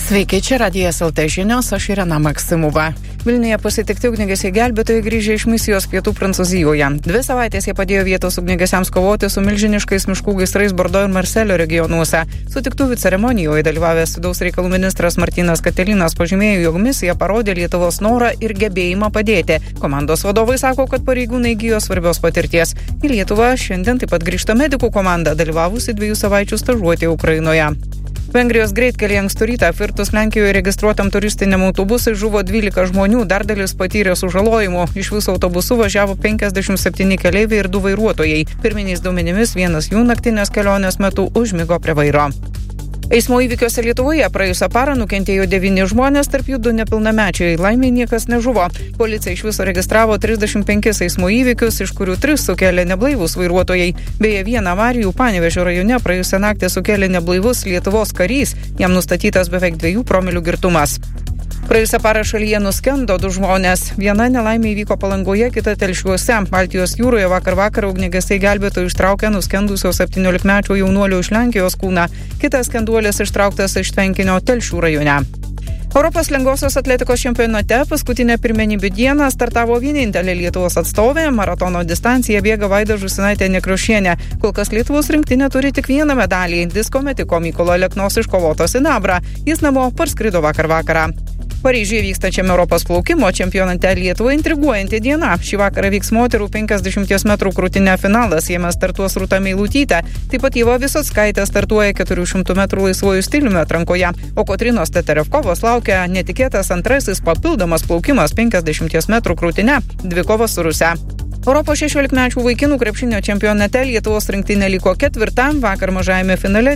Sveiki, čia Radijas LT žinios, aš Irena Maksimova. Vilniuje pasitikti ugniagesiai gelbėtojai grįžę iš misijos pietų Prancūzijoje. 2 savaitės jie padėjo vietos ugniagesiams kovoti su milžiniškais miškų gaisrais Bordo ir Marselio regionuose. Sutiktuvių ceremonijoje dalyvavęs vidaus reikalų ministras Martynas Katilinas pažymėjo, jog misija parodė Lietuvos norą ir gebėjimą padėti. Komandos vadovai sako, kad pareigūnai įgijo svarbios patirties. Į Lietuvą šiandien taip pat grįžta medikų komanda, dalyvavusi 2 savaičių stažuotėje Ukrainoje. Vengrijos greitkelyje ankstų rytą apvirtus Lenkijoje registruotam turistiniam autobusui žuvo 12 žmonių, dar dalis patyrė sužalojimų. Iš viso autobusu važiavo 57 keleiviai ir 2 vairuotojai. Pirminiais duomenimis vienas jų naktinės kelionės metu užmigo prie vairo. Eismo įvykiuose Lietuvoje praėjusią parą nukentėjo 9 žmonės, tarp jų 2 nepilnamečiai. Laimei niekas nežuvo. Policija iš viso registravo 35 eismo įvykius, iš kurių 3 sukėlė neblaivūs vairuotojai. Beje, vieną avarijų Panevėžio rajone praėjusią naktį sukėlė neblaivus Lietuvos karys. Jam nustatytas beveik 2 promilių girtumas. Praėjusią parą šalyje nuskendo 2 žmonės. Viena nelaimė įvyko Palangoje, kita Telšiuose. Baltijos jūroje vakar ugniagesiai gelbėtojai ištraukė nuskendusio 17-mečio jaunuolio iš Lenkijos kūną. Kitas skenduolis ištrauktas iš tvenkinio Telšių rajone. Europos lengvosios atletikos čempionate paskutinę pirmenybių dieną startavo vienintelė Lietuvos atstovė. Maratono distanciją bėga Vaida Žusinaitė Nekrošienė. Kol kas Lietuvos rinktinė turi tik 1 medalį. Disko metiko Mykolo Aleknos iškovoto sidabrą. Jis namo parskrido vakarą. Paryžiuje vykstančiame Europos plaukimo čempionate Lietuvą intriguojanti diena. Šį vakarą vyks moterų 50 metrų krūtine finalas. Jame startuos Rūta Meilutytė. Taip pat Ieva Visockaitė startuoja 400 metrų laisvojų stiliumi atrankoje. O Kotrynos Teterevkovos laukia netikėtas antrasis papildomas plaukimas 50 metrų krūtine. Dvikovos su Ruse. Europos 16-mečių vaikinų krepšinio čempionate Lietuvos rinktinė liko 4. Vakar mažajame finale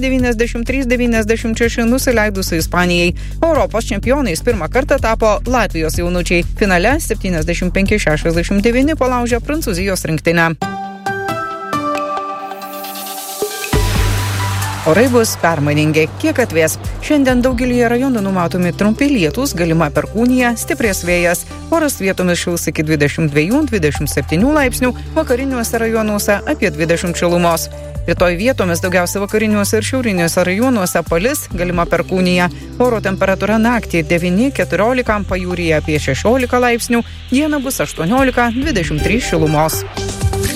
93-96 nusileidusi Ispanijai. Europos čempionais pirmą kartą tapo Latvijos jaunučiai. Finale 75-69 palaužė Prancūzijos rinktinę. Orai bus permainingi, kiek atvės. Šiandien daugelyje rajonų numatomi trumpi lietūs, galima perkūnija, stiprės vėjas. Oras vietomis šils iki 22-27 laipsnių, vakariniuose rajonuose apie 20 šilumos. Rytoj vietomis daugiausia vakariniuose ir šiauriniuose rajonuose palis, galima perkūnija. Oro temperatūra naktį 9-14, pajūryje apie 16 laipsnių, dieną bus 18-23 šilumos.